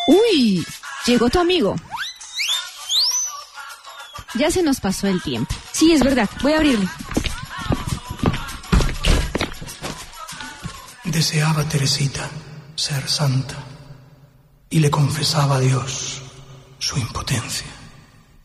Uy, llegó tu amigo. Ya se nos pasó el tiempo. Sí, es verdad, voy a abrirle. Deseaba Teresita ser santa y le confesaba a Dios su impotencia.